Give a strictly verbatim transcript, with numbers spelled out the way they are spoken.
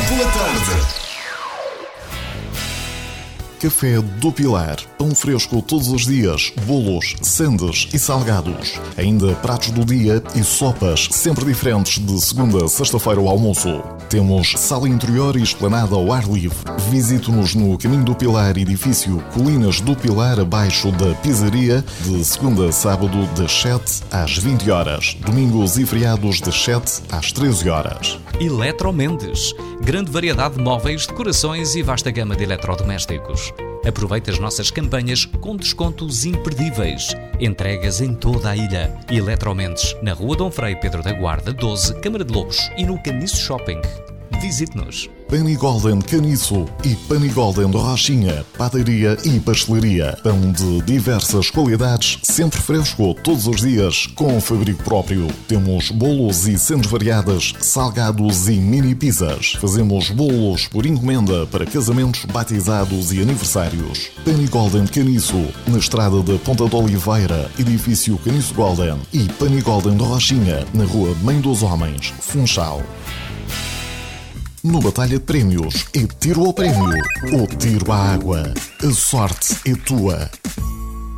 Boa tarde. Café do Pilar, pão fresco todos os dias, bolos, sandes e salgados. Ainda pratos do dia e sopas sempre diferentes de segunda a sexta-feira ao almoço. Temos sala interior e esplanada ao ar livre. Visite-nos no Caminho do Pilar, edifício Colinas do Pilar, abaixo da pizzaria, de segunda a sábado das sete às vinte horas. Domingos e feriados das sete às treze horas. Eletromendes. Grande variedade de móveis, decorações e vasta gama de eletrodomésticos. Aproveite as nossas campanhas com descontos imperdíveis. Entregas em toda a ilha. Eletromendes, na Rua Dom Frei Pedro da Guarda, doze, Câmara de Lobos e no Caniço Shopping. Visite-nos. Panigolden Caniço e Panigolden Rochinha, padaria e pastelaria. Pão de diversas qualidades, sempre fresco, todos os dias, com fabrico próprio. Temos bolos e sandes variadas, salgados e mini pizzas. Fazemos bolos por encomenda para casamentos, batizados e aniversários. Panigolden Caniço, na estrada da Ponta de Oliveira, edifício Caniço Golden. E Panigolden Rochinha, na Rua Mãe dos Homens, Funchal. No Batalha de Prémios, é tiro ao prémio ou tiro à água. A sorte é tua.